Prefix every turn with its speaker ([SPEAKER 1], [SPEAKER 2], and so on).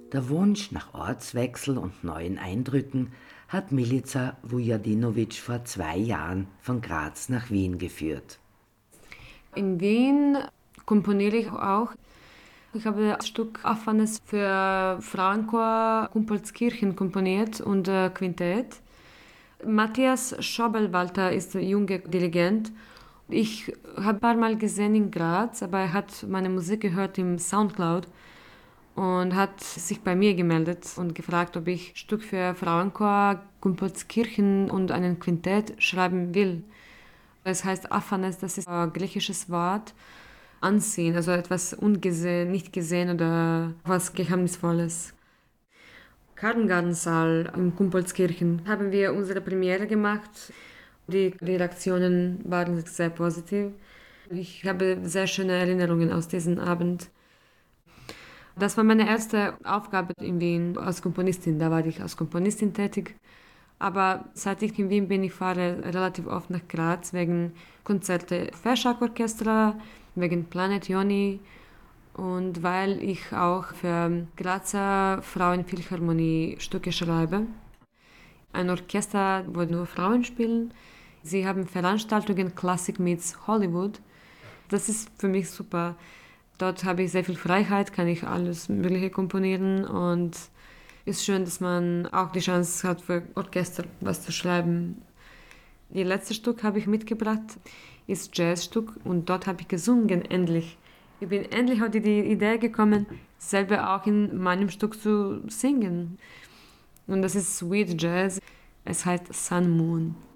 [SPEAKER 1] Der Wunsch nach Ortswechsel und neuen Eindrücken hat Milica Vujadinovic vor 2 Jahren von Graz nach Wien geführt.
[SPEAKER 2] In Wien komponiere ich auch. Ich habe das Stück Afanes für Frauenchor Kumpolskirchen komponiert und Quintett. Matthias Schobelwalter ist der junge Dirigent. Ich habe ein paar Mal gesehen in Graz, aber er hat meine Musik gehört im Soundcloud und hat sich bei mir gemeldet und gefragt, ob ich Stück für Frauenchor, Kumpolskirchen und einen Quintett schreiben will. Es heißt Aphanes, das ist ein griechisches Wort. Ansehen, also etwas ungesehen, nicht gesehen oder was Geheimnisvolles. Kartengartensaal in Kumpolskirchen haben wir unsere Premiere gemacht. Die Reaktionen waren sehr positiv. Ich habe sehr schöne Erinnerungen aus diesem Abend. Das war meine erste Aufgabe in Wien als Komponistin. Da war ich als Komponistin tätig. Aber seit ich in Wien bin, ich fahre relativ oft nach Graz wegen Konzerte Verschackorchestra, wegen Planet Joni und weil ich auch für Grazer Frauenphilharmonie Stücke schreibe. Ein Orchester, wo nur Frauen spielen. Sie haben Veranstaltungen Classic Meets Hollywood. Das ist für mich super. Dort habe ich sehr viel Freiheit, kann ich alles Mögliche komponieren und ist schön, dass man auch die Chance hat, für Orchester was zu schreiben. Das letzte Stück habe ich mitgebracht, ist Jazzstück und dort habe ich gesungen, endlich. Ich bin endlich auf die Idee gekommen, selber auch in meinem Stück zu singen. Und das ist Sweet Jazz. Es heißt Sun Moon.